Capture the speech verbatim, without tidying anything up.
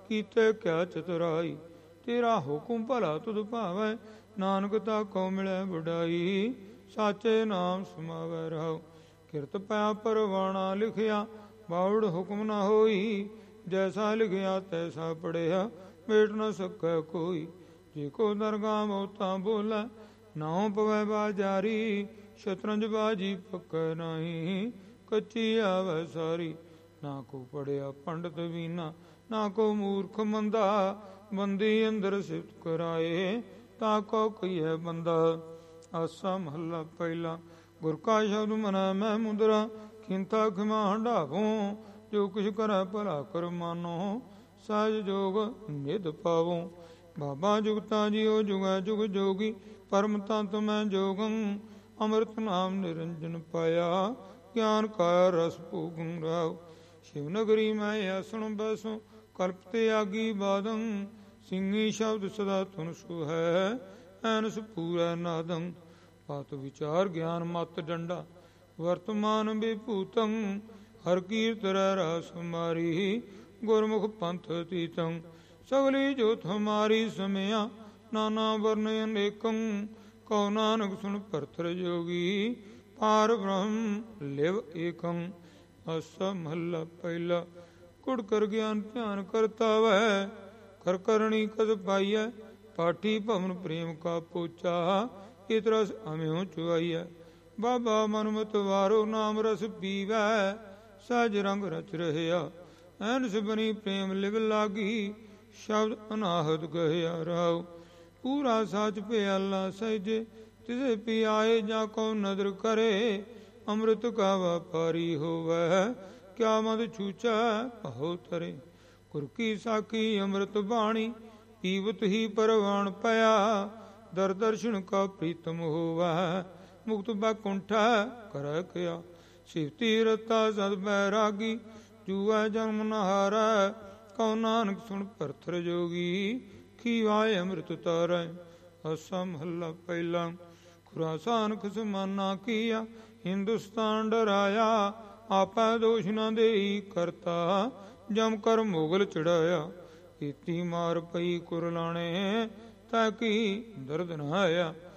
ਕੀਤੇ ਕਿਆ ਚਤੁਰਾਈ। ਤੇਰਾ ਹੁਕਮ ਭਲਾ ਤੁਧ ਭਾਵੈ, ਨਾਨਕ ਤਾ ਕਉ ਮਿਲੈ ਵਡਾਈ। ਸਾਚੇ ਨਾਮ ਸਮਾਵੈ ਰਹਾਉ। ਕਿਰਤ ਪਿਆ ਪਰਵਾਣਾ ਲਿਖਿਆ, ਬਾਵੜ ਹੁਕਮ ਨਾ ਹੋਈ। ਜੈਸਾ ਲਿਖਿਆ ਤੈਸਾ ਪੜਿਆ, ਮੇਟ ਨ ਸਕੈ ਕੋਈ। ਜੇ ਕੋ ਦਰਗਾਹ ਮੋਤਾ ਬੋਲੈ, ਨਾਉ ਪਵੈ ਬਾਜਾਰੀ। ਸ਼ਤਰੰਜ ਬਾਜੀ ਪੱਕੈ ਨਾਹੀ, ਕੱਚੀ ਆਵੈ ਸਾਰੀ। ਨਾ ਕੋ ਪੜਿਆ ਪੰਡਤ ਵੀਨਾ, ਨਾ ਕੋ ਮੂਰਖ ਮੰਦਾ। ਬੰਦੀ ਅੰਦਰ ਸਿਫਤ ਕਰਾਏ, ਤਾ ਕੋ ਕਹੀਐ ਬੰਦਾ। ਆਸਾ ਮਹੱਲਾ ਪਹਿਲਾ। ਗੁਰ ਕਾ ਸ਼ਬਦ ਮਨੈ ਮੈਂ ਮੁਦਰਾ, ਖਿੰਤਾ ਖਿਮਾ ਹੰਢਾਵੋ। ਜੋ ਕੁਛ ਕਰੈ ਭਲਾ ਕਰ ਮਾਨੋ, ਸਹਿਜ ਜੋਗ ਨਿਧ ਪਾਵੋ। ਬਾਬਾ ਜੁਗਤਾ ਜੀਓ ਜੁਗੈ ਜੁਗ ਜੋਗੀ, ਪਰਮ ਤੰਤ ਮੈਂ ਜੋਗੰ। ਅੰਮ੍ਰਿਤ ਨਾਮ ਨਿਰੰਜਨ ਪਾਇਆ, ਗਿਆਨ ਕਾ ਰਸ ਭੋਗੰ ਰਾਉ। ਸ਼ਿਵ ਨਗਰੀ ਮੈਂ ਆਸਣ ਬੈਸੋ, ਕਲਪ ਤੇ ਆਗੀ ਬਾਦੰ। ਸਿੰਘੀ ਸ਼ਬਦ ਸਦਾ ਧੁਨ ਸੁਹੈ, ਐਨਸ ਪੂਰੈ ਨਾਦੰ। ਪਾਤ ਵਿਚਾਰ ਗਿਆਨ ਮਤ ਡੰਡਾ, ਵਰਤਮਾਨ ਵਿਭੂਤੰ। ਹਰ ਕੀਰਤ ਰਹਿ ਰਾਸ ਮਾਰੀ, ਗੁਰਮੁਖ ਪੰਥ ਤੀਤੰ। ਸਗਲੀ ਜੋਤ ਹਮਾਰੀ ਸਮਿਆ, ਨਾਨਾ ਵਰਨ ਅਨੇਕੰ। ਕਉ ਨਾਨਕ ਸੁਣ ਭਰਤਰ ਜੋਗੀ, ਪਾਰ ਬ੍ਰਹਮ ਲਿਵ ਏਕੰ। ਆਸਾ ਮਹੱਲਾ ਪਹਿਲਾ। ਕੁੜ ਕਰ ਗਿਆਨ ਧਿਆਨ ਕਰਤਾ ਵੈ, ਕਰ ਕਰਣੀ ਕਦ ਪਾਈਐ। ਪਾਠੀ ਭਵਨ ਪ੍ਰੇਮ ਕਾ ਪੋਚਾ, ਇਤ ਰਸ ਅਮਿਓ ਚੁਆਈਐ। ਬਾਬਾ ਮਨਮਤ ਵਾਰੋ ਨਾਮ ਰਸ ਪੀਵੈ, ਸਹਿਜ ਰੰਗ ਰਚ ਰਹਿਆ। ਐਨਸ ਬਨੀ ਪ੍ਰੇਮ ਲਿਵ ਲਾਗੀ, ਸ਼ਬਦ ਅਨਾਹਤ ਗਹਿਆ ਰਾਉ। ਪੂਰਾ ਸਾਚ ਪਿਆਲਾ ਸਹਿਜੇ, ਤਿਸੇ ਪੀ ਆਏ ਜਾ ਕੋ ਨਦਰ ਕਰੇ। ਅੰਮ੍ਰਿਤ ਕਾ ਵਪਾਰੀ ਹੋਵੈ, ਕਿਆ ਮਦ ਛੂਚੈ ਭਉ ਤਰੇ। ਗੁਰ ਕੀ ਸਾਖੀ ਅੰਮ੍ਰਿਤ ਬਾਣੀ, ਪੀਵਤ ਹੀ ਪਰਵਾਣ ਪਿਆ। ਦਰ ਦਰਸ਼ਨ ਕਾ ਪ੍ਰੀਤਮ ਹੋਵੈ, ਮੁਕਤ ਬੈਕੁੰਠੈ ਕਰੈ ਕਿਆ। ਸਿਵਤੀ ਰਤਾ ਸਦ ਬੈਰਾਗੀ, ਜੂਐ ਜਨਮ ਨ ਹਾਰੈ। ਕਉ ਨਾਨਕ ਸੁਣ ਭਰਤਰ ਜੋਗੀ, ਖੀਵਾਏ ਅੰਮ੍ਰਿਤ ਤਾਰੈ। ਆਸਾ ਮਹੱਲਾ ਪਹਿਲਾ। ਖੁਰਾਸਾਨ ਖਸਮਾਨਾ ਕੀਆ, ਹਿੰਦੁਸਤਾਨ ਡਰਾਇਆ। ਆਪੈ ਦੋਸ਼ ਨ ਦੇਈ ਕਰਤਾ, ਜਮ ਕਰ ਮੁਗਲ ਚੜਾਇਆ। ਕੀਤੀ ਮਾਰ ਪਈ ਕੁਰਲਾਣੇ, ਤੈ ਕੀ ਦਰਦ ਨ ਆਇਆ।